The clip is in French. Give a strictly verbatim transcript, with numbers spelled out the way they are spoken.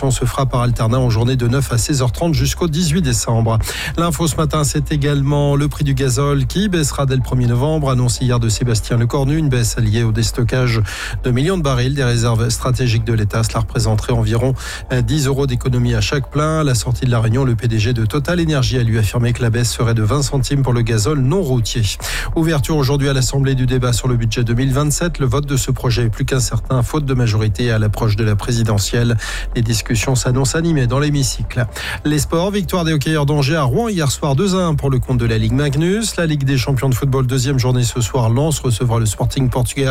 circulation se fera par alternat en journée de neuf à seize heures trente jusqu'au dix-huit décembre. L'info ce matin, c'est également le prix du gazole qui baissera dès le premier novembre, annoncé hier de Sébastien Lecornu, une baisse liée au déstockage de millions de barils des réserves stratégiques de l'État. Cela représenterait environ dix euros d'économie à chaque plein. À la sortie de la réunion, le P D G de Total Énergie a lui affirmé que la baisse serait de vingt centimes pour le gazole non routier. Ouverture aujourd'hui à l'Assemblée du débat sur le budget deux mille vingt-sept. Le vote de ce projet est plus qu'incertain, faute de majorité à l'approche de la présidentielle. Les discussions s'annoncent animées dans l'hémicycle. Les sports, victoire des hockeyeurs d'Angers à Rouen hier soir deux à un pour le compte de la Ligue Magnus. La Ligue des champions de football, deuxième journée ce soir. Lens recevra le Sporting Portugal.